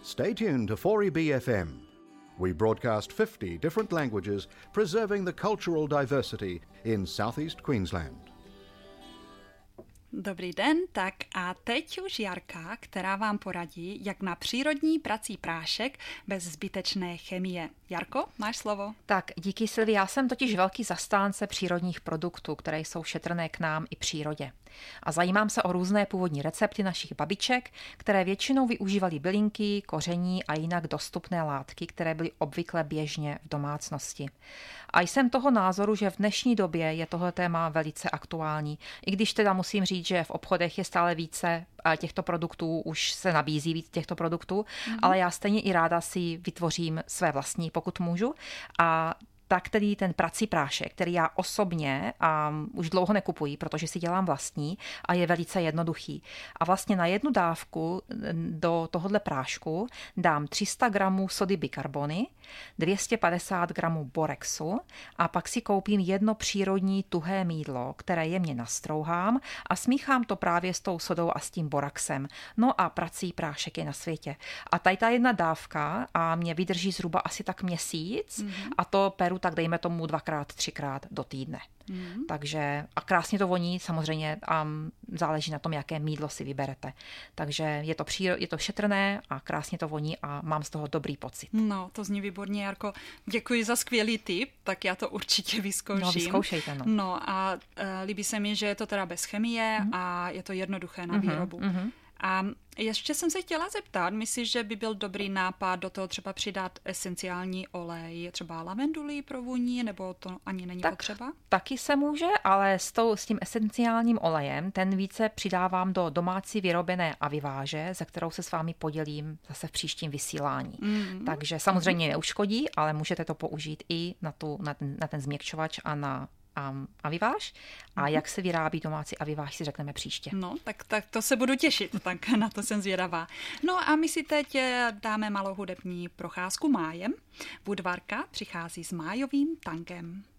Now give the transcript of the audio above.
Stay tuned to 4EB FM. We broadcast 50 different languages, preserving the cultural diversity in southeast Queensland. Dobrý den, tak a teď už Jarka, která vám poradí, jak na přírodní prací prášek bez zbytečné chemie. Jarko, máš slovo. Tak, díky Silvi, já jsem totiž velký zastánce přírodních produktů, které jsou šetrné k nám i přírodě. A zajímám se o různé původní recepty našich babiček, které většinou využívaly bylinky, koření a jinak dostupné látky, které byly obvykle běžně v domácnosti. A jsem toho názoru, že v dnešní době je tohle téma velice aktuální, i když teda musím říct, že v obchodech je stále více těchto produktů, už se nabízí víc těchto produktů, ale já stejně i ráda si vytvořím své vlastní, pokud můžu. A tak tedy ten prací prášek, který já osobně už dlouho nekupuji, protože si dělám vlastní a je velice jednoduchý. A vlastně na jednu dávku do tohohle prášku dám 300 gramů sody bikarbony, 250 gramů borexu a pak si koupím jedno přírodní tuhé mýdlo, které jemně nastrouhám a smíchám to právě s tou sodou a s tím boraxem. No a prací prášek je na světě. A tady ta jedna dávka a mě vydrží zhruba asi tak měsíc a to peru tak dejme tomu 2x, 3x do týdne. Takže a krásně to voní, samozřejmě a záleží na tom, jaké mýdlo si vyberete. Takže je to šetrné a krásně to voní a mám z toho dobrý pocit. No, to zní výborně, Jarko. Děkuji za skvělý tip, tak já to určitě vyzkouším. No, vyzkoušejte, no. No a líbí se mi, že je to teda bez chemie a je to jednoduché na výrobu. A ještě jsem se chtěla zeptat, myslíš, že by byl dobrý nápad do toho třeba přidat esenciální olej, třeba lavendulí pro vůni, nebo to ani není potřeba? Taky se může, ale s tím esenciálním olejem, ten více přidávám do domácí vyrobené aviváže, ze kterou se s vámi podělím zase v příštím vysílání. Takže samozřejmě neuškodí, ale můžete to použít i na ten změkčovač a na aviváž. A jak se vyrábí domácí aviváž, si řekneme příště. No, tak to se budu těšit, tak na to jsem zvědavá. No a my si teď dáme malou hudební procházku májem. Budvarka přichází s májovým tankem.